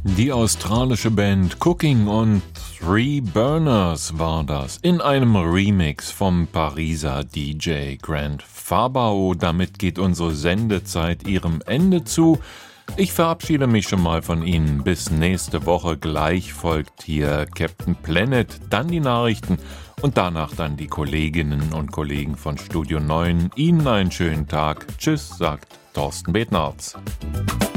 Die australische Band Cooking und Three Burners war das in einem Remix vom Pariser DJ Grant Fabao. Damit geht unsere Sendezeit ihrem Ende zu. Ich verabschiede mich schon mal von Ihnen. Bis nächste Woche. Gleich folgt hier Captain Planet, dann die Nachrichten und danach dann die Kolleginnen und Kollegen von Studio 9. Ihnen einen schönen Tag. Tschüss, sagt Thorsten Betnarz.